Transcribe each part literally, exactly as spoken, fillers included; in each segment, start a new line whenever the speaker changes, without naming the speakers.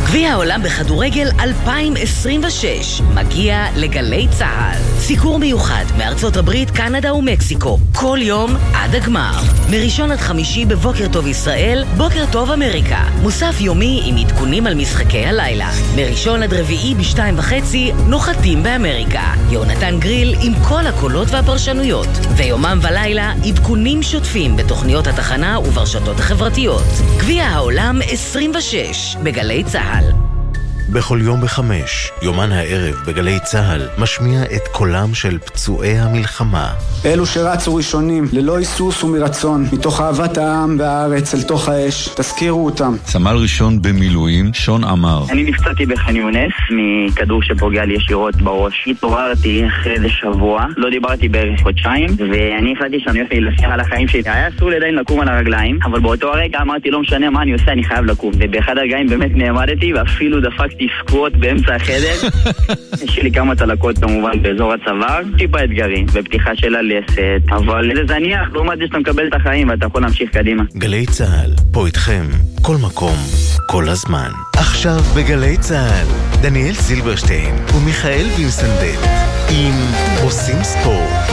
גביע העולם בכדורגל אלפיים עשרים ושש מגיע לגלי צהל. סיקור מיוחד מארצות הברית, קנדה ומקסיקו, כל יום עד הגמר. מראשון עד חמישי בבוקר טוב ישראל, בוקר טוב אמריקה. מוסף יומי עם עדכונים על משחקי הלילה. מראשון עד רביעי בשתיים וחצי, נוחתים באמריקה. יונתן גריל עם כל הקולות והפרשנויות. ויומם ולילה, עדכונים שוטפים בתוכניות התחנה וברשתות החברתיות. גביע העולם עשרים ושש בגלי צהל.
בכל יום בחמש, יומן הערב בגלי צהל משמיע את קולם של פצועי המלחמה.
אלו שרצו ראשונים, ללא היסוס ומרצון, מתוך אהבת העם והארץ אל תוך האש, תזכירו אותם.
סמל ראשון במילואים, שון אמר.
אני נפצעתי בח'אן יונס מכדור שפוגע לי ישירות בראש. התעוררתי אחרי איזה שבוע, לא דיברתי בערך חודשיים, ואני החלטתי שאני הולך להילחם על החיים שלי. היה אסור לי עדיין לקום על הרגליים, אבל באותו הרגע אמרתי לא משנה מה אני עושה, אני חייב לקום. ובאחד הרגעים באמת נעמדתי ואפילו דפקתי סקווט באמצע החדר. יש לי כמה תלקות כמובן באזור הצוואר, טיפה אתגרים בפתיחה של הלסת, אבל זה זניח, לעומת זה שאתה מקבל את החיים ואתה יכול להמשיך קדימה.
גלי צהל, פה איתכם, כל מקום, כל הזמן. עכשיו בגלי צהל, דניאל סילברשטיין ומיכאל וינסנדט עם עושים ספורט.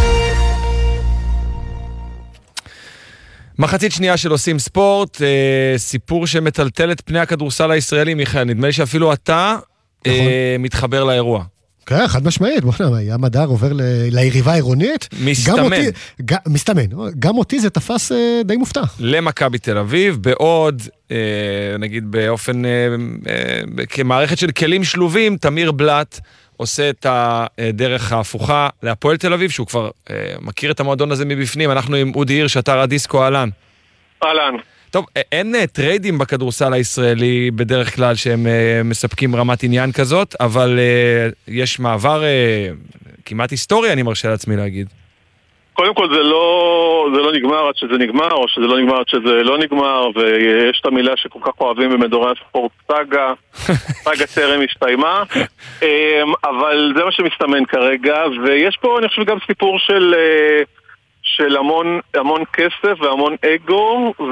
מחצית שנייה של עושים ספורט, אה, סיפור שמטלטל את פני הכדורסל הישראלי, מיכאל, נדמה לי שאפילו אתה אה, מתחבר לאירוע.
כן, חד משמעית, בוא'נה, ים הדר עובר ל- ליריבה העירונית.
מסתמן.
גם אותי, ג, מסתמן, גם אותי זה תפס אה, די מופתע.
למכבי תל אביב, בעוד, אה, נגיד באופן, אה, אה, כמערכת של כלים שלובים, תמיר בלט עושה את הדרך ההפוכה להפועל תל אביב, שהוא כבר אה, מכיר את המועדון הזה מבפנים. אנחנו עם אודי הירש, אתר הדיסקו, אהלן.
אהלן.
טוב, אין טריידים בכדורסל הישראלי בדרך כלל שהם uh, מספקים רמת עניין כזאת, אבל uh, יש מעבר uh, כמעט היסטורי, אני מרשה לעצמי להגיד.
קודם כל זה לא, זה לא נגמר עד שזה נגמר, או שזה לא נגמר עד שזה לא נגמר, ויש את המילה שכל כך אוהבים במדורי הספורט, סאגה, סאגה טרם הסתיימה, אבל זה מה שמסתמן כרגע, ויש פה אני חושב גם סיפור של... של המון, המון כסף והמון אגו ו,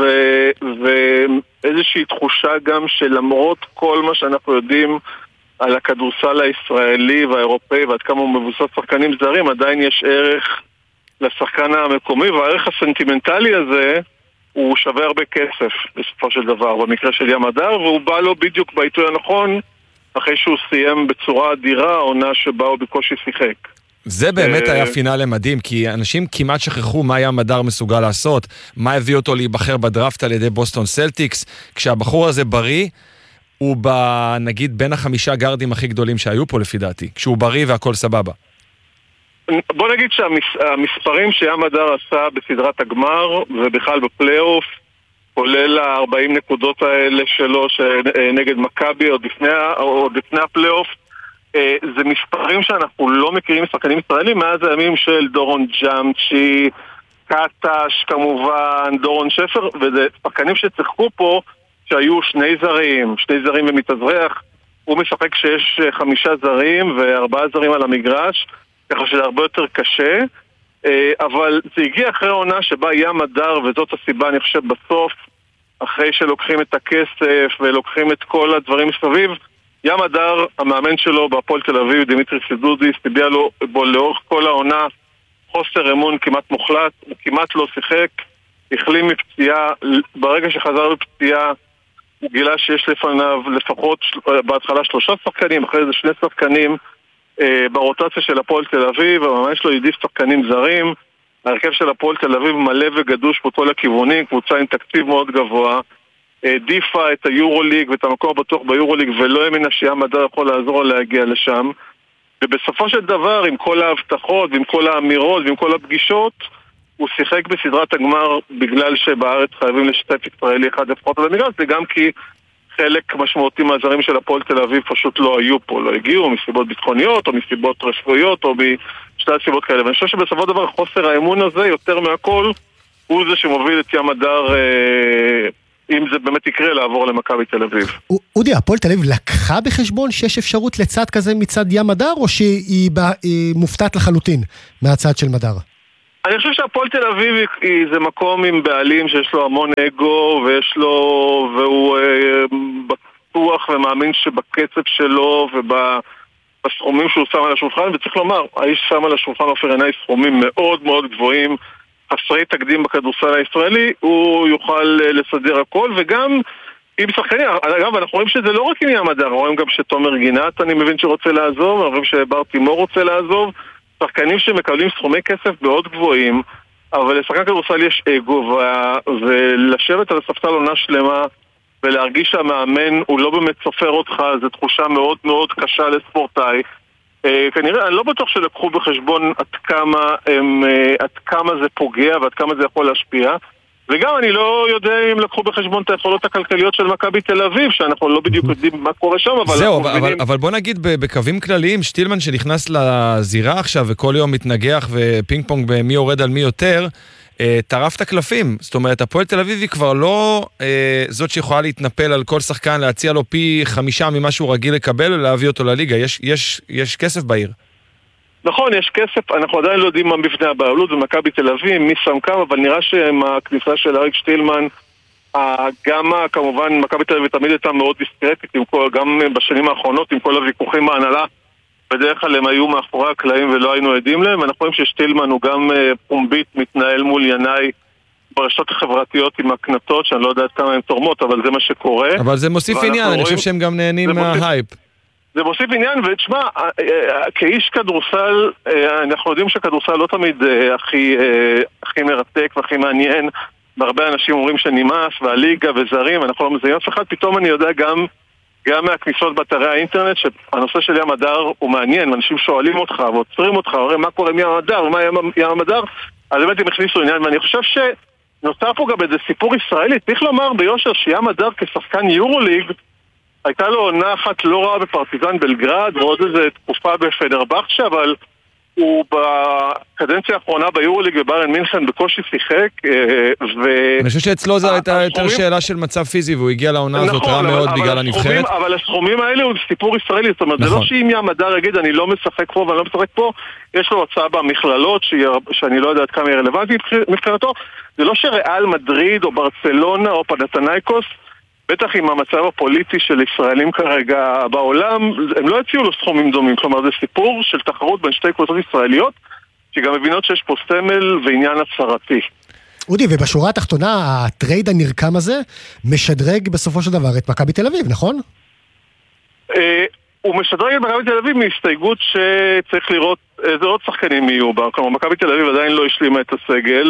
ואיזושהי תחושה גם שלמרות כל מה שאנחנו יודעים על הכדורסל הישראלי והאירופאי ועד כמה הוא מבוסס שחקנים זרים, עדיין יש ערך לשחקן המקומי, והערך הסנטימנטלי הזה הוא שווה הרבה כסף בסופו של דבר, במקרה של ים הדר, והוא בא לו בדיוק בעיתוי הנכון אחרי שהוא סיים בצורה אדירה עונה שבה הוא בקושי שיחק.
זה באמת היה פינאלה מדהים, כי אנשים כמעט שכחו מה ים הדר מסוגל לעשות, מה הביא אותו להיבחר בדראפט על ידי בוסטון סלטיקס, כשהבחור הזה בריא, הוא נגיד בין החמישה גארדים הכי גדולים שהיו פה לפי דעתי, כשהוא בריא והכל סבבה.
בוא נגיד שהמספרים שים הדר עשה בסדרת הגמר, ובכלל בפלייאוף, כולל ה-ארבעים נקודות האלה שלו נגד מכבי עוד לפני הפלייאוף, זה מספרים שאנחנו לא מכירים משחקנים ישראלים מאז הימים של דורון ג'אמצ'י, קטש כמובן, דורון שפר, וזה שחקנים שצחקו פה שהיו שני זרים, שני זרים ומתאזרח. הוא משחק שיש חמישה זרים וארבעה זרים על המגרש, ככה שזה הרבה יותר קשה, אבל זה הגיע אחרי העונה שבה ים הדר, וזאת הסיבה אני חושב בסוף, אחרי שלוקחים את הכסף ולוקחים את כל הדברים מסביב, ים הדר, המאמן שלו בהפועל תל אביב, דמיטרי סידודיס, הביע לו בו לאורך כל העונה חוסר אמון כמעט מוחלט, הוא כמעט לא שיחק, החלים מפציעה, ברגע שחזר בפציעה הוא גילה שיש לפניו לפחות בהתחלה שלושה שחקנים, אחרי זה שני שחקנים אה, ברוטציה של הפועל תל אביב, המאמן שלו העדיף שחקנים זרים, ההרכב של הפועל תל אביב מלא וגדוש בכל הכיוונים, קבוצה עם תקציב מאוד גבוה, העדיפה את היורוליג ואת המקום הבטוח ביורוליג ולא האמינה שים הדר יכול לעזור להגיע לשם, ובסופו של דבר עם כל ההבטחות ועם כל האמירות ועם כל הפגישות הוא שיחק בסדרת הגמר בגלל שבארץ חייבים לשתף ישראלי אחד לפחות על המגרש, וגם כי חלק משמעותי מהזרים של הפועל תל אביב פשוט לא היו פה, לא הגיעו מסיבות ביטחוניות או מסיבות רפואיות או משתי סיבות כאלה, ואני חושב שבסופו של דבר חוסר האמון הזה יותר מהכל הוא זה שמוביל את ים הדר אה, אם זה באמת יקרה לעבור למכבי תל אביב.
אודי, הפועל תל אביב לקחה בחשבון שיש אפשרות לצד כזה מצד ים הדר, או שהיא מופתעת לחלוטין מהצד של מדר?
אני חושב שהפועל תל אביב היא, זה מקום עם בעלים שיש לו המון אגו ויש לו, והוא אה, בטוח בטוח ומאמין שבקצב שלו ובסכומים שהוא שם על השולחן, וצריך לומר, האיש שם על השולחן אופיר עיני סכומים מאוד מאוד גבוהים, חסרי תקדים בכדורסל הישראלי, הוא יוכל לסדר הכל, וגם עם שחקנים, אגב, אנחנו רואים שזה לא רק עם ים הדר, רואים גם שתומר גינת, אני מבין שרוצה לעזוב, רואים שבר תימור רוצה לעזוב, שחקנים שמקבלים סכומי כסף מאוד גבוהים, אבל לשחקן כדורסל יש אגו, ולשבת על הספסל עונה שלמה, ולהרגיש שהמאמן הוא לא באמת סופר אותך, זו תחושה מאוד מאוד קשה לספורטאי. כנראה, אני לא בטוח שלקחו בחשבון עד כמה, הם, עד כמה זה פוגע ועד כמה זה יכול להשפיע, וגם אני לא יודע אם לקחו בחשבון את היכולות הכלכליות של מכבי תל אביב, שאנחנו לא בדיוק יודעים מה קורה שם, אבל...
זהו, אבל,
מבינים...
אבל בוא נגיד בקווים כלליים, שטילמן שנכנס לזירה עכשיו וכל יום מתנגח ופינג פונג במי יורד על מי יותר, טרף את הקלפים. זאת אומרת, הפועל תל אביב היא כבר לא אה, זאת שיכולה להתנפל על כל שחקן, להציע לו פי חמישה ממה שהוא רגיל לקבל, ולהביא אותו לליגה. יש, יש, יש כסף בעיר.
נכון, יש כסף, אנחנו עדיין לא יודעים מה בפני הבעלות, ומכבי תל אביב, מי שם כמה, אבל נראה שהכניסה של אריק שטילמן, גם כמובן מכבי תל אביב תמיד הייתה מאוד דיסקרטית, גם בשנים האחרונות, עם כל הוויכוחים בהנהלה, בדרך כלל הם היו מאחורי הקלעים ולא היינו עדים להם, ואנחנו רואים ששטילמן הוא גם פומבית מתנהל מול ינאי ברשתות החברתיות עם הקנטות, שאני לא יודעת כמה הן תורמות, אבל זה מה שקורה.
אבל זה מוסיף עניין, אני חושב שהם גם נהנים מההייפ.
זה מוסיף עניין, ותשמע, כאיש כדורסל, אנחנו יודעים שכדורסל לא תמיד הכי, הכי מרתק והכי מעניין, והרבה אנשים אומרים שנמאס, והליגה וזרים, אנחנו לא מזהים אף אחד, פתאום אני יודע גם, גם מהכניסות באתרי האינטרנט, שהנושא של ים הדר הוא מעניין, אנשים שואלים אותך ועוצרים אותך, אומרים מה קורה עם ים הדר ומה ים, ים הדר, אז באמת הם הכניסו עניין, ואני חושב שנוצר פה גם איזה סיפור ישראלי, צריך לומר ביושר שים הדר כשחקן יורוליג, הייתה לו עונה אחת לא רעה בפרטיזן בלגרד, ועוד איזה תקופה בפנרבחצ'ה, אבל הוא בקדנציה האחרונה ביורוליג ובארן מינכן בקושי שיחק, ו...
אני חושב שאצלו זו הייתה יותר שאלה של מצב פיזי, והוא הגיע לעונה הזאת רע מאוד בגלל הנבחרת.
אבל הסכומים האלה הוא סיפור ישראלי, זאת אומרת, זה לא שאם ים הדר יגיד, אני לא משחק פה ואני לא משחק פה, יש לו הצעה במכללות, שאני לא יודעת כמה היא רלוונטית מבחינתו, זה לא שריאל מדריד או ברצלונה או פנתנייקוס, בטח עם המצב הפוליטי של ישראלים כרגע בעולם, הם לא הציעו לו סכומים דומים, כלומר זה סיפור של תחרות בין שתי קבוצות ישראליות, שגם מבינות שיש פה סמל ועניין הצהרתי.
אודי, ובשורה התחתונה, הטרייד הנרקם הזה משדרג בסופו של דבר את מכבי תל אביב, נכון?
הוא משדרג את מכבי תל אביב מהסתייגות שצריך לראות איזה עוד שחקנים יהיו בה, כלומר מכבי תל אביב עדיין לא השלימה את הסגל,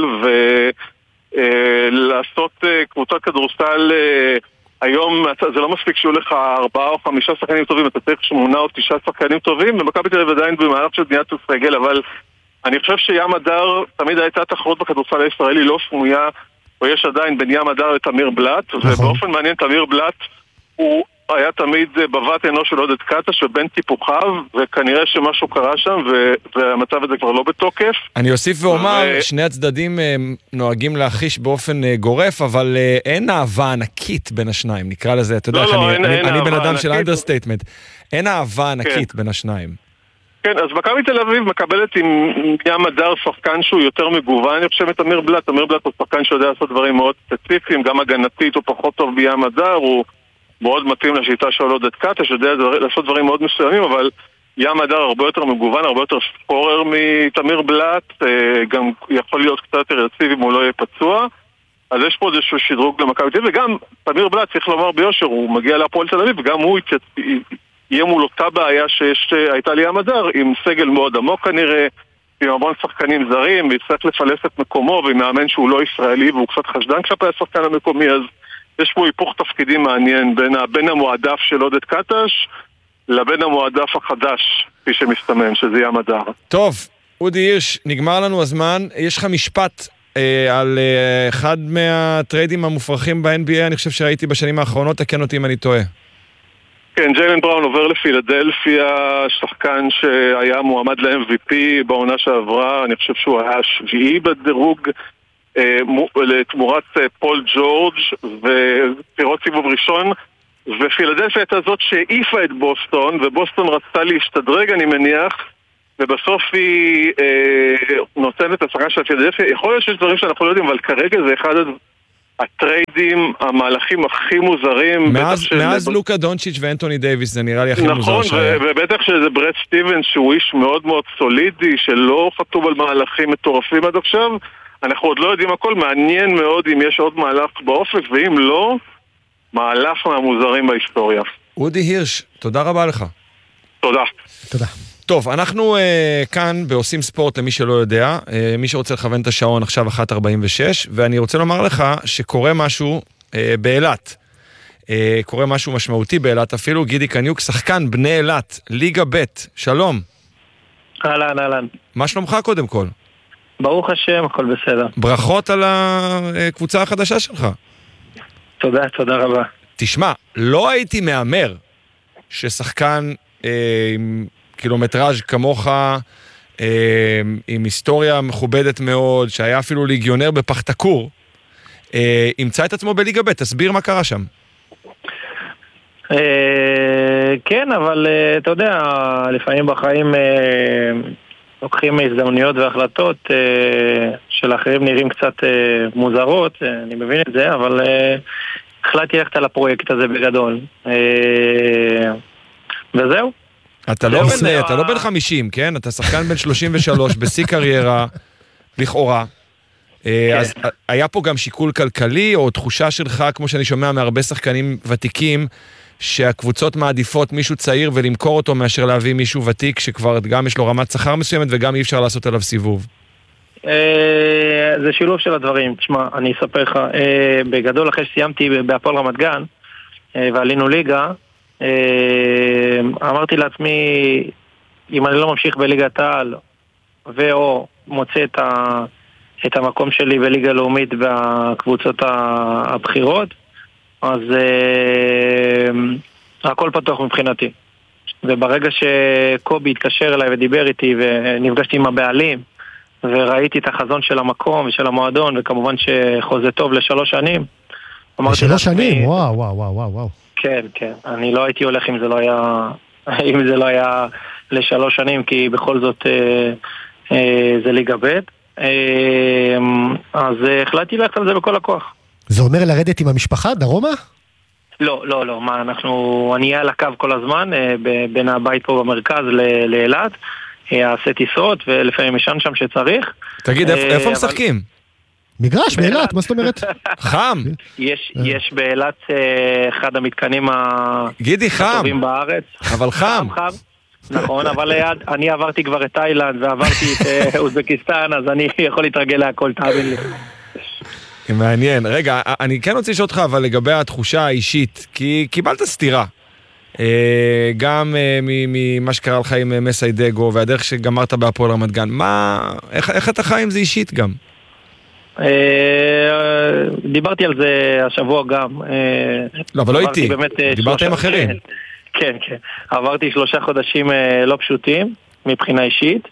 ולעשות קבוצת כדורסל היום זה לא מספיק שיהיו לך ארבעה או חמישה שחקנים טובים, אתה צריך שמונה או תשעה שחקנים טובים, ומכבי תל אביב עדיין במהלך של בניית הסגל, אבל אני חושב שים הדר תמיד הייתה תחרות בכדורסל הישראלי לא סמויה, או יש עדיין בין ים הדר לתמיר בלט, ובאופן מעניין תמיר בלט הוא היה תמיד בבת עינו של עודד קטש ובין טיפוחיו, וכנראה שמשהו קרה שם, והמצב הזה כבר לא בתוקף.
אני אוסיף ואומר, שני הצדדים נוהגים להחיש באופן גורף, אבל אין אהבה ענקית בין השניים, נקרא לזה, אתה יודע, אני בן אדם של אנדרסטייטמנט, אין אהבה ענקית בין השניים.
כן, אז מכבי תל אביב מקבלת עם ים הדר שחקן שהוא יותר מגוון, אני חושב את אמיר בלט, אמיר בלט הוא שחקן שיודע לעשות דברים מאוד ספציפיים, גם הגנתית הוא פחות טוב בים הדר, הוא מאוד מתאים לשיטה של עודד קטש, יודע לעשות דברים מאוד מסוימים, אבל ים הדר הרבה יותר מגוון, הרבה יותר סקורר מתמיר בלט, גם יכול להיות קצת יותר יציב אם הוא לא יהיה פצוע, אז יש פה איזשהו שדרוג למכבי תל אביב, וגם תמיר בלט, צריך לומר ביושר, הוא מגיע להפועל תל אביב, וגם הוא יהיה מול אותה בעיה שהייתה לי ים הדר, עם סגל מאוד עמוק כנראה, עם המון שחקנים זרים, ויצטרך לפלס את מקומו, ומאמן שהוא לא ישראלי, והוא קצת חשדן כלפי השחקן המקומי, אז יש פה היפוך תפקידים מעניין בין, בין המועדף של עודד קטש לבין המועדף החדש, כפי שמסתמן, שזה ים הדר.
טוב, אודי הירש, נגמר לנו הזמן. יש לך משפט אה, על אה, אחד מהטריידים המופרכים ב-אן בי איי, אני חושב שראיתי בשנים האחרונות, תקן אותי אם אני טועה.
כן, ג'יילן בראון עובר לפילדלפיה, שחקן שהיה מועמד ל-אם וי פי בעונה שעברה, אני חושב שהוא היה שביעי בדירוג, לתמורת פול ג'ורג' ופירות סיבוב ראשון, ופילדלפיה הייתה זאת שהעיפה את בוסטון, ובוסטון רצתה להשתדרג אני מניח, ובסוף היא אה, נותנת את השחקן של פילדלפיה. יכול להיות שיש דברים שאנחנו לא יודעים, אבל כרגע זה אחד הטריידים, המהלכים הכי מוזרים.
מאז, מאז לוקה דונצ'יץ' ואנטוני דייביס, זה נראה לי הכי נכון, מוזר שהיה.
נכון, ובטח שזה ברד סטיבנס, שהוא איש מאוד מאוד סולידי, שלא חתום על מהלכים מטורפים עד עכשיו. אנחנו עוד לא יודעים הכל, מעניין מאוד אם יש עוד מהלך באופק, ואם לא, מהלך מהמוזרים בהיסטוריה.
אודי הירש, תודה רבה לך.
תודה.
תודה.
טוב, אנחנו uh, כאן בעושים ספורט למי שלא יודע, uh, מי שרוצה לכוון את השעון עכשיו אחת ארבעים ושש, ואני רוצה לומר לך שקורה משהו uh, באילת, uh, קורה משהו משמעותי באילת, אפילו גידי קניוק, שחקן בני אילת, ליגה ב', שלום.
אהלן, אהלן.
מה שלומך קודם כל?
ברוך השם, הכל בסדר.
ברכות על הקבוצה החדשה שלך.
תודה, תודה רבה.
תשמע, לא הייתי מאמר ששחקן אה, עם קילומטראז' כמוך, אה, עם היסטוריה מכובדת מאוד, שהיה אפילו ליגיונר בפחתקור, אה, ימצא את עצמו בליגה ב', תסביר מה קרה שם.
אה, כן, אבל אה, אתה יודע, לפעמים בחיים... אה, לוקחים הזדמנויות והחלטות אה, של אחרים נראים קצת אה, מוזרות, אה, אני מבין את זה, אבל אה, החלטתי ללכת על הפרויקט הזה בגדול. אה, וזהו.
אתה לא, בן, אתה ה... לא בן חמישים, כן? אתה שחקן בן שלושים ושלוש, בשיא קריירה, לכאורה. אה, כן. אז היה פה גם שיקול כלכלי, או תחושה שלך, כמו שאני שומע מהרבה שחקנים ותיקים, שהקבוצות מעדיפות מישהו צעיר ולמכור אותו מאשר להביא מישהו ותיק שכבר גם יש לו רמת שכר מסוימת וגם אי אפשר לעשות עליו סיבוב.
זה שילוב של הדברים. תשמע, אני אספר לך, בגדול אחרי שסיימתי בהפועל רמת גן ועלינו ליגה, אמרתי לעצמי, אם אני לא ממשיך בליגת העל ואו מוצא את, ה, את המקום שלי בליגה לאומית בקבוצות הבחירות, אז uh, הכל פתוח מבחינתי. וברגע שקובי התקשר אליי ודיבר איתי ונפגשתי עם הבעלים וראיתי את החזון של המקום ושל המועדון, וכמובן שחוזה טוב לשלוש שנים,
לשלוש שנים? וואו, וואו, וואו, וואו.
כן, כן. אני לא הייתי הולך אם זה לא היה, אם זה לא היה לשלוש שנים, כי בכל זאת אה, אה, זה ליגה ב'. אה, אז החלטתי ללכת על זה בכל הכוח. זה
אומר לרדת עם המשפחה, דרומה?
לא, לא, לא. מה, אנחנו, אני אהיה על הקו כל הזמן, בין הבית פה במרכז לאילת, אעשה טיסות, ולפעמים ישן שם שצריך.
תגיד, איפה משחקים?
מגרש, באילת, מה זאת אומרת?
חם.
יש באילת אחד המתקנים הטובים בארץ.
אבל חם.
נכון, אבל אני עברתי כבר את תאילנד, ועברתי את אוזבקיסטן, אז אני יכול להתרגל להכל, תאמין לי.
מעניין. רגע, אני כן רוצה לשאול אותך, אבל לגבי התחושה האישית, כי קיבלת סתירה. גם ממה שקרה לך עם מסיידגו, והדרך שגמרת בהפועל רמת גן. מה, איך אתה חי עם זה אישית גם?
דיברתי על זה השבוע גם.
לא, אבל לא איתי. דיברת עם אחרים.
כן, כן. עברתי שלושה חודשים לא פשוטים, מבחינה אישית.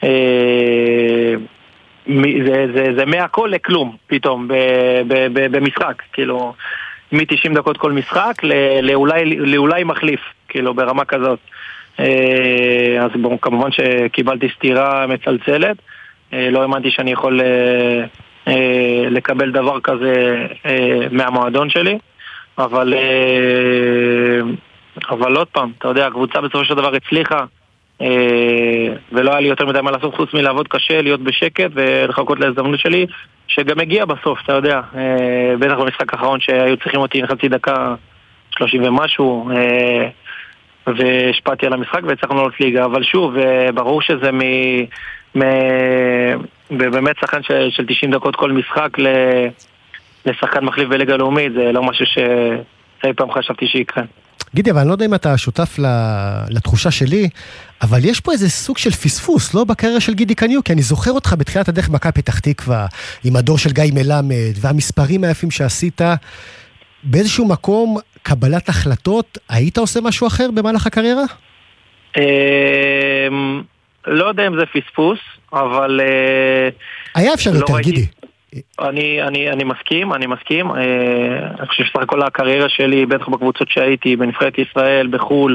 זה, זה, זה מהכל לכלום, פתאום, ב, ב, ב, במשחק, כאילו, מ-תשעים דקות כל משחק, לאולי, לאולי מחליף, כאילו, ברמה כזאת. אז בוא, כמובן שקיבלתי סתירה מצלצלת, לא האמנתי שאני יכול לקבל דבר כזה מהמועדון שלי, אבל, אבל עוד פעם, אתה יודע, הקבוצה בסופו של דבר הצליחה, ולא היה לי יותר מדי מה לעשות חוץ מלעבוד קשה, להיות בשקט ולחכות להזדמנות שלי, שגם הגיע בסוף, אתה יודע, בטח במשחק האחרון שהיו צריכים אותי חצי דקה שלושים ומשהו, והשפעתי על המשחק והצלחנו לעלות ליגה, אבל שוב, ברור שזה באמת שחקן של תשעים דקות כל משחק לשחקן מחליף בליגה לאומית, זה לא משהו שאי פעם חשבתי שיקרה.
גידי, אבל אני לא יודע אם אתה שותף לתחושה שלי, אבל יש פה איזה סוג של פספוס, לא בקריירה של גידי קניוק, כי אני זוכר אותך בתחילת הדרך מכבי פתח תקווה, עם הדור של גיא מלמד, והמספרים היפים שעשית, באיזשהו מקום, קבלת החלטות, היית עושה משהו אחר במהלך הקריירה?
לא יודע אם זה פספוס, אבל...
היה אפשר יותר, גידי.
אני, אני, אני מסכים, אני מסכים. אני חושב שסך הכל הקריירה שלי, בטח בקבוצות שהייתי, בנבחרת ישראל, בחול,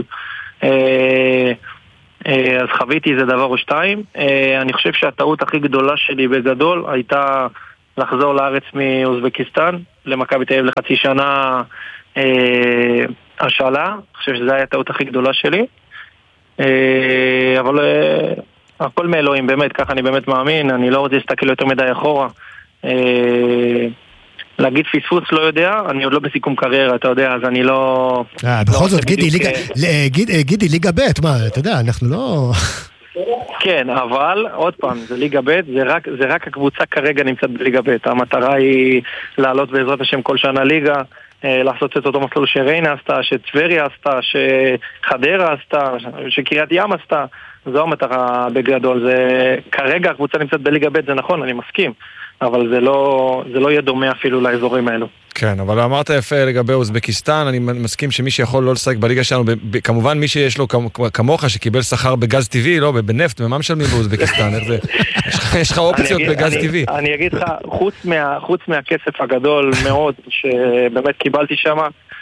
אז חוויתי איזה דבר או שתיים. אני חושב שהטעות הכי גדולה שלי בגדול הייתה לחזור לארץ מאוזבקיסטן. למכבי תל אביב לחצי שנה אה, השאלה, אני חושב שזו הייתה הטעות הכי גדולה שלי, אה, אבל אה, הכל מאלוהים, באמת, ככה אני באמת מאמין, אני לא רוצה להסתכל יותר מדי אחורה, אה, להגיד פספוס לא יודע, אני עוד לא בסיכום קריירה, אתה יודע, אז אני לא...
אה, בכל זאת, גידי, ליגה ב', מה, אתה יודע, אנחנו לא...
כן, אבל, עוד פעם, זה ליגה ב', זה רק, זה רק הקבוצה כרגע נמצאת בליגה ב', המטרה היא לעלות בעזרת השם כל שנה ליגה, לעשות את אותו מסלול שריינה עשתה, שטבריה עשתה, שחדרה עשתה, שקריית ים עשתה, זו המטרה בגדול, זה, כרגע הקבוצה נמצאת בליגה ב', זה נכון, אני מסכים, אבל זה לא, זה לא יהיה דומה אפילו לאזורים האלו.
כן, אבל אמרת יפה לגבי אוזבקיסטן, אני מסכים שמי שיכול לא לשחק בליגה שלנו, כמובן מי שיש לו כמוך, שקיבל שכר בגז טבעי, לא, בנפט, ומה משלמים באוזבקיסטן? יש לך אופציות בגז טבעי.
אני אגיד לך, חוץ מהכסף הגדול מאוד, שבאמת קיבלתי שם,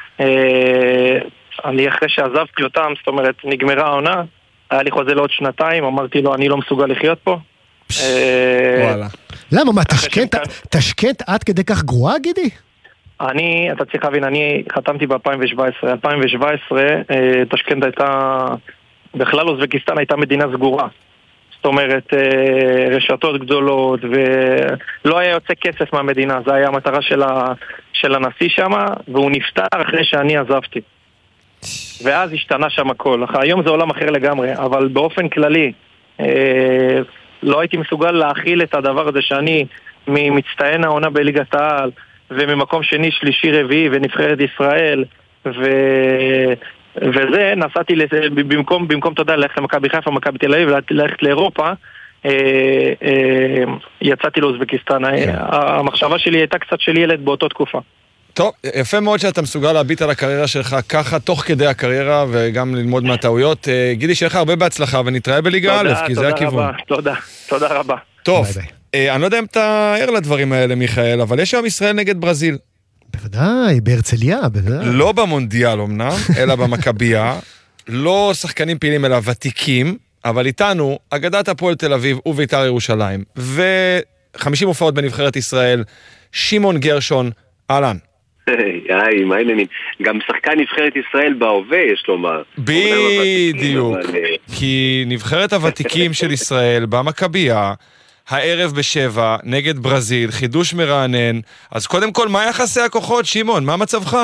אני אחרי שעזבתי אותם, זאת אומרת, נגמרה העונה, היה לי חוזה לעוד שנתיים, אמרתי לו, אני לא מסוגל לחיות פה.
וואלה.
למה, מה, תשקט עד כדי כך גרועה, גידי?
אני, אתה צריך להבין, אני חתמתי ב-אלפיים שבע עשרה. אלפיים שבע עשרה, תשקנט הייתה, בכלל אוזבקיסטן הייתה מדינה סגורה. זאת אומרת, רשתות גדולות, ולא היה יוצא כסף מהמדינה. זה היה המטרה של, ה, של הנשיא שם, והוא נפטר אחרי שאני עזבתי. ואז השתנה שם הכל. היום זה עולם אחר לגמרי, אבל באופן כללי, לא הייתי מסוגל להכיל את הדבר הזה שאני מצטיין העונה בליגת העל, וממקום שני, שלישי, רביעי, ונבחרת ישראל, ו... וזה, נסעתי לזה, במקום, במקום תודה, ללכת למכבי חיפה, מכבי תל אביב, ללכת לאירופה, אה, אה, יצאתי לאוזבקיסטן. המחשבה שלי הייתה קצת של ילד באותו תקופה.
טוב, יפה מאוד שאתה מסוגל להביט על הקריירה שלך ככה, תוך כדי הקריירה, וגם ללמוד מהטעויות. גידי, שיהיה לך הרבה בהצלחה, ונתראה בליגה א', כי זה הכיוון.
תודה, תודה רבה.
טוב, אני לא יודע אם אתה ער לדברים האלה, מיכאל, אבל יש היום ישראל נגד ברזיל.
בוודאי, בהרצליה, בוודאי.
לא במונדיאל אמנם, אלא במכבייה. לא שחקנים פעילים, אלא ותיקים, אבל איתנו, אגדת הפועל תל אביב ובית"ר ירושלים, ו-חמישים הופעות בנבחרת ישראל, שמעון גרשון, אהלן.
היי, מה העניינים? גם שחקן נבחרת ישראל בהווה, יש לומר.
בדיוק. כי נבחרת הוותיקים של ישראל במכבייה, הערב בשבע, נגד ברזיל, חידוש מרענן. אז קודם כל, מה יחסי הכוחות, שמעון? מה מצבך?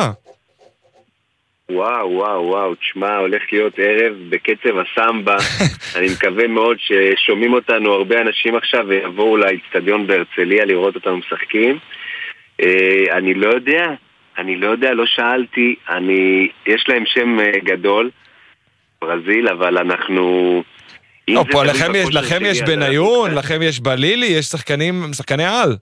וואו, וואו, וואו, תשמע, הולך להיות ערב בקצב הסמבה. אני מקווה מאוד ששומעים אותנו הרבה אנשים עכשיו ויבואו לאצטדיון בהרצליה לראות אותנו משחקים. אני לא יודע, אני לא יודע, לא שאלתי, אני, יש להם שם גדול, ברזיל, אבל אנחנו...
לא, פה לכם יש, לכם יש בניון, לכם יש בלילי, יש שחקנים, שחקני על.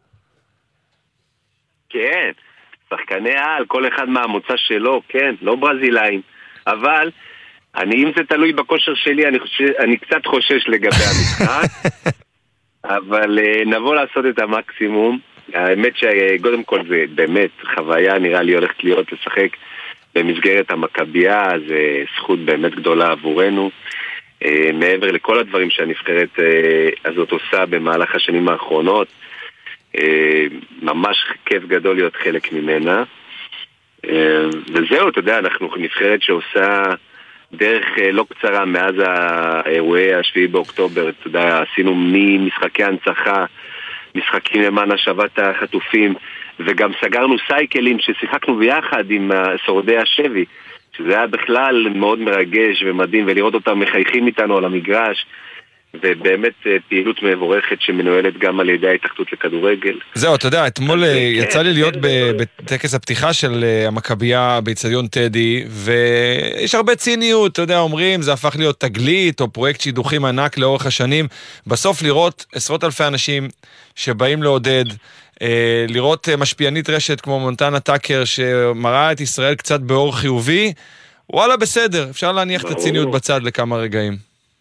כן, שחקני על, כל אחד מהמוצא שלו, כן, לא ברזילאים, אבל אני, אם זה תלוי בכושר שלי, אני, חושב, אני קצת חושש לגבי המשחק, אבל נבוא לעשות את המקסימום. האמת שקודם כל זה באמת חוויה, נראה לי הולכת להיות לשחק במסגרת המכבייה, זה זכות באמת גדולה עבורנו, מעבר לכל הדברים שהנבחרת הזאת עושה במהלך השנים האחרונות, ממש כיף גדול להיות חלק ממנה, וזהו, אתה יודע, אנחנו נבחרת שעושה דרך לא קצרה מאז האירועי השביעי באוקטובר, אתה יודע, עשינו ממשחקי הנצחה, משחקים למען השבת החטופים, וגם סגרנו סייקלים ששיחקנו ביחד עם שורדי השבי, שזה היה בכלל מאוד מרגש ומדהים, ולראות אותם מחייכים איתנו על המגרש, ובאמת פעילות מבורכת שמנוהלת גם על ידי ההתאחדות לכדורגל.
זהו, אתה יודע, אתמול יצא לי להיות בטקס הפתיחה של המכבייה באצטדיון טדי, ויש הרבה ציניות, אתה יודע, אומרים, זה הפך להיות תגלית או פרויקט שידוכים ענק לאורך השנים, בסוף לראות עשרות אלפי אנשים שבאים לעודד, לראות משפיענית רשת כמו מונטנה טאקר שמראה את ישראל קצת באור חיובי, וואלה בסדר, אפשר להניח את הציניות בצד לכמה רגעים.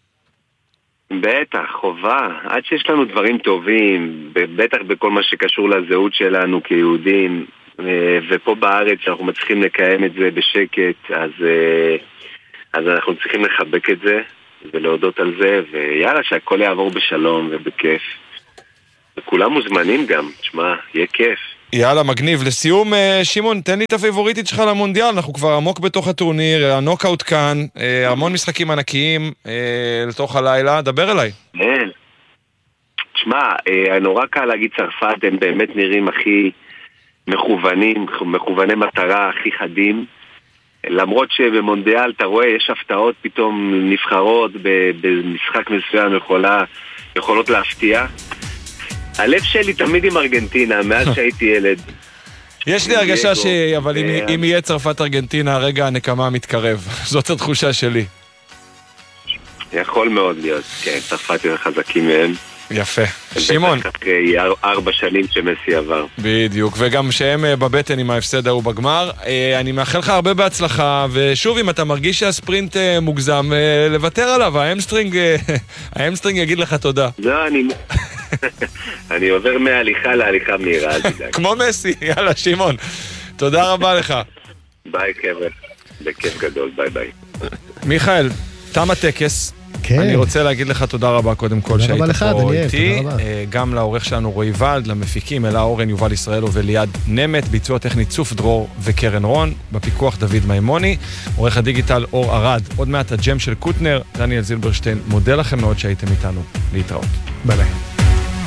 בטח, חובה, עד שיש לנו דברים טובים, בטח בכל מה שקשור לזהות שלנו כיהודים, ופה בארץ אנחנו מצליחים לקיים את זה בשקט, אז, אז אנחנו צריכים לחבק את זה ולהודות על זה, ויאללה שהכל יעבור בשלום ובכיף. וכולם מוזמנים גם, תשמע, יהיה כיף.
יאללה, מגניב. לסיום, שמעון, תן לי את הפייבוריטית שלך למונדיאל, אנחנו כבר עמוק בתוך הטורניר, הנוקאוט כאן, המון משחקים ענקיים לתוך הלילה, דבר אליי.
כן. תשמע, נורא קל להגיד צרפת, הם באמת נראים הכי מכוונים, מכווני מטרה, הכי חדים. למרות שבמונדיאל אתה רואה, יש הפתעות פתאום נבחרות במשחק מסוים יכולה, יכולות להפתיע. הלב שלי תמיד עם ארגנטינה, מאז שהייתי ילד.
יש לי הרגשה ש... אבל אם יהיה צרפת ארגנטינה, הרגע הנקמה מתקרב. זאת התחושה שלי.
יכול מאוד להיות, כן, צרפת יותר חזקים מהם.
יפה. שמעון.
אחרי ארבע שנים שמסי עבר.
בדיוק, וגם שהם בבטן עם ההפסד ההוא בגמר. אני מאחל לך הרבה בהצלחה, ושוב, אם אתה מרגיש שהספרינט מוגזם, לוותר עליו, האמסטרינג, האמסטרינג יגיד לך תודה.
לא, אני... אני עובר מההליכה להליכה מהירה.
כמו מסי, יאללה, שמעון. תודה רבה לך.
ביי, קבר. בכיף גדול, ביי ביי.
מיכאל, תם הטקס.
כן.
אני רוצה להגיד לך תודה רבה קודם כל שהיית
לך,
פה
דניאל,
איתי, גם לעורך שלנו רועי ולד, למפיקים אלה אורן, יובל ישראלו וליד נמת, ביצוע טכני צוף דרור וקרן רון, בפיקוח דוד מימוני, עורך הדיגיטל אור ארד, עוד מעט הג'ם של קוטנר, דניאל זילברשטיין, מודה לכם מאוד שהייתם איתנו, להתראות.
ביי ביי.